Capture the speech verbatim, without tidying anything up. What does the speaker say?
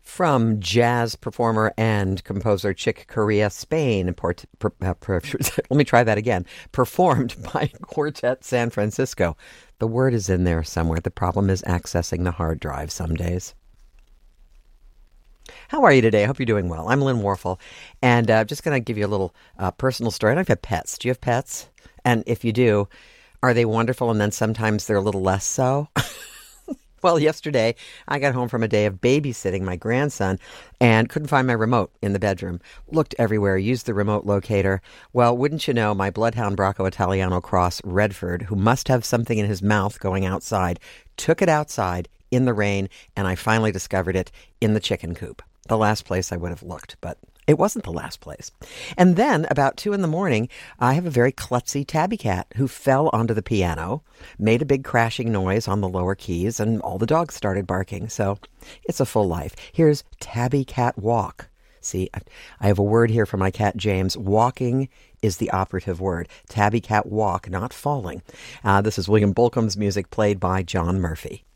From jazz performer and composer Chick Corea, Spain. Port, per, uh, per, let me try that again. Performed by Quartet San Francisco. The word is in there somewhere. The problem is accessing the hard drive some days. How are you today? I hope you're doing well. I'm Lynn Warfel, and I'm uh, just going to give you a little uh, personal story. I don't have pets. Do you have pets? And if you do, are they wonderful and then sometimes they're a little less so? Well, yesterday, I got home from a day of babysitting my grandson and couldn't find my remote in the bedroom. Looked everywhere, used the remote locator. Well, wouldn't you know, my bloodhound Bracco Italiano Cross Redford, who must have something in his mouth going outside, took it outside in the rain, and I finally discovered it in the chicken coop. The last place I would have looked, but it wasn't the last place. And then, about two in the morning, I have a very klutzy tabby cat who fell onto the piano, made a big crashing noise on the lower keys, and all the dogs started barking. So it's a full life. Here's Tabby Cat Walk. See, I have a word here for my cat James. Walking is the operative word. Tabby Cat Walk, not falling. Uh, this is William Bolcom's music played by John Murphy.